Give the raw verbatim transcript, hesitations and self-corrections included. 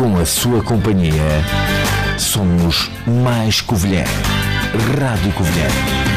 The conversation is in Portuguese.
com a sua companhia, somos mais Covilhã. Rádio Covilhã.